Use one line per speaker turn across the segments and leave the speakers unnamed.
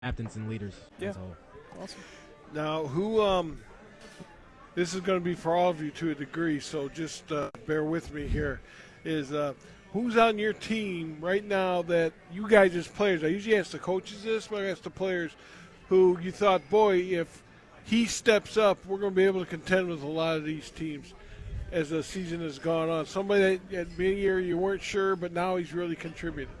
captains and leaders.
Yeah.
So,
Awesome.
Now, who? This is going to be for all of you to a degree, so just bear with me here. Is who's on your team right now that you guys as players? I usually ask the coaches this, but I ask the players who you thought, boy, if he steps up, we're going to be able to contend with a lot of these teams as the season has gone on. Somebody that at the beginning of the year you weren't sure, but now he's really contributed.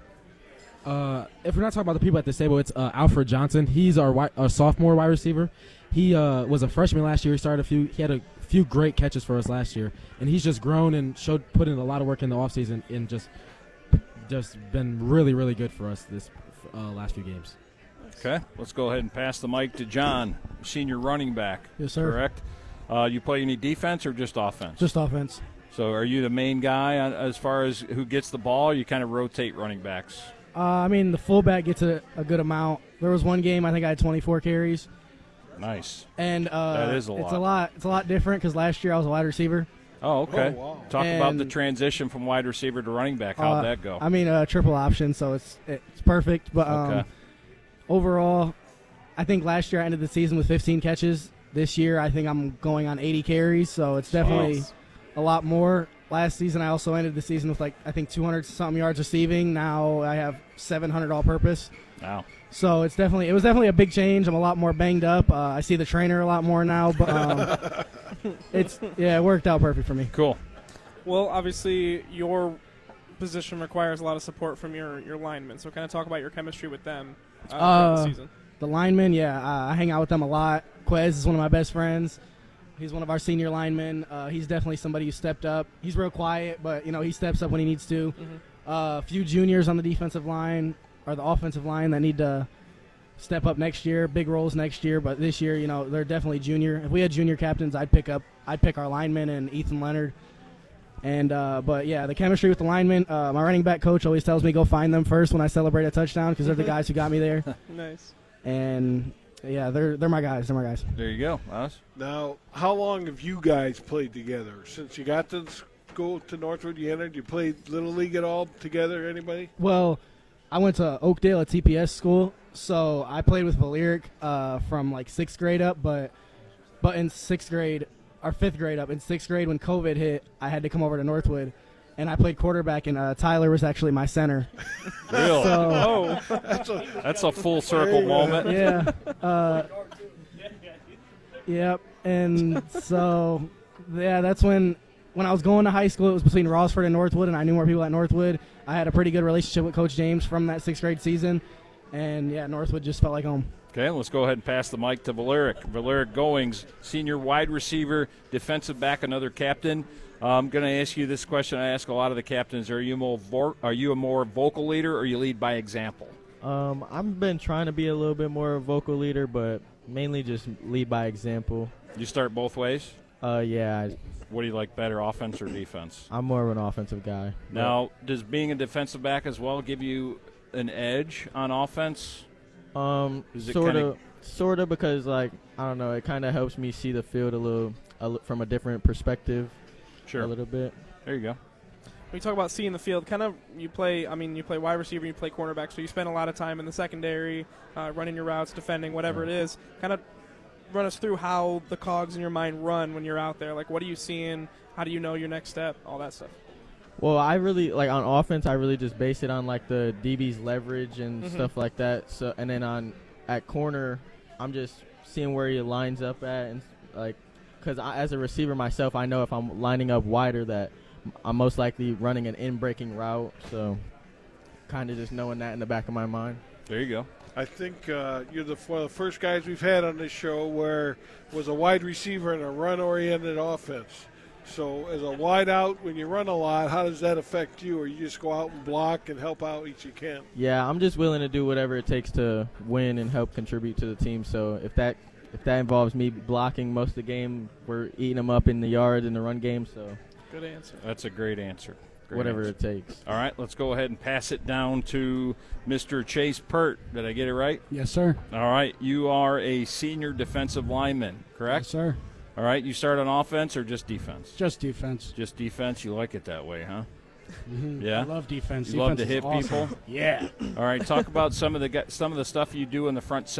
if we're not talking about the people at the stable, it's Alfred Johnson. He's our sophomore wide receiver. He was a freshman last year. He had a few great catches for us last year, and he's just grown and put in a lot of work in the offseason and just been really, really good for us this last few games.
Okay, let's go ahead and pass the mic to John, senior running back.
Yes, sir.
Correct? You play any defense or just offense?
Just offense.
So are you the main guy as far as who gets the ball, or you kind of rotate running backs?
The fullback gets a good amount. There was one game I think I had 24 carries.
Nice.
And
that is a lot.
It's a lot different because last year I was a wide receiver.
Oh, okay.
Oh, wow.
Talk about the transition from wide receiver to running back. How'd that go?
Triple option, so it's perfect. But
Okay.
overall, I think last year I ended the season with 15 catches. This year I think I'm going on 80 carries, so it's definitely a lot more. Last season I also ended the season with 200-something yards receiving. Now I have 700 all-purpose.
Wow.
So it was definitely a big change. I'm a lot more banged up. I see the trainer a lot more now, but it worked out perfect for me.
Cool.
Well, obviously, your position requires a lot of support from your linemen. So kind of talk about your chemistry with them throughout the season.
The linemen, I hang out with them a lot. Quez is one of my best friends. He's one of our senior linemen. He's definitely somebody who stepped up. He's real quiet, but he steps up when he needs to.
Mm-hmm.
A few juniors on the defensive line or the offensive line that need to step up next year, big roles next year. But this year, they're definitely junior. If we had junior captains, I'd pick our linemen and Ethan Leonard. And the chemistry with the linemen. My running back coach always tells me go find them first when I celebrate a touchdown because they're the guys who got me there.
Nice.
And they're my guys. They're my guys.
There you go. Us.
Now, how long have you guys played together? Since you got to school to Northwood, you played Little League at all together, anybody?
Well, I went to Oakdale, a TPS school, so I played with Valeric from 6th grade up, but in 6th grade, or 5th grade up, in 6th grade when COVID hit, I had to come over to Northwood, and I played quarterback, and Tyler was actually my center.
Really?
So,
That's a full circle moment.
yeah. Yep. And so, that's when I was going to high school, it was between Rossford and Northwood, and I knew more people at Northwood. I had a pretty good relationship with Coach James from that 6th grade season, and, Northwood just felt like home.
Okay, let's go ahead and pass the mic to Valeric. Valeric Goings, senior wide receiver, defensive back, another captain. I'm going to ask you this question I ask a lot of the captains. Are you a more vocal leader or you lead by example?
I've been trying to be a little bit more a vocal leader, but mainly just lead by example.
You start both ways?
Yeah.
What do you like better, offense or defense?
I'm more of an offensive guy.
Now, does being a defensive back as well give you an edge on offense?
Sort of, because I don't know, it kind of helps me see the field a little from a different perspective.
Sure.
A little bit.
There you go.
When you talk about seeing the field, you play wide receiver, you play cornerback, so you spend a lot of time in the secondary, running your routes, defending, whatever it is. Kind of run us through how the cogs in your mind run when you're out there. What are you seeing? How do you know your next step? All that stuff.
Well, I really, on offense, I really just base it on, the DB's leverage and stuff like that. So, and then at corner, I'm just seeing where he lines up at, and, because as a receiver myself, I know if I'm lining up wider that I'm most likely running an in-breaking route. So kind of just knowing that in the back of my mind.
There you go.
I think you're one of the first guys we've had on this show where was a wide receiver in a run-oriented offense. So as a wide out, when you run a lot, how does that affect you? Or you just go out and block and help out each you can?
Yeah, I'm just willing to do whatever it takes to win and help contribute to the team. So if that involves me blocking most of the game, we're eating them up in the yards in the run game. So
good answer.
That's a great answer.
Whatever it takes.
All right, let's go ahead and pass it down to Mr. Chase Pert. Did I get it right?
Yes, sir.
All right, you are a senior defensive lineman, correct?
Yes, sir.
All right, you start on offense or just defense?
Just defense.
Just defense. You like it that way, huh? Yeah?
I love defense.
You love to
Defense
hit
is awesome.
people?
Yeah.
All right, talk about some of the stuff you do in the front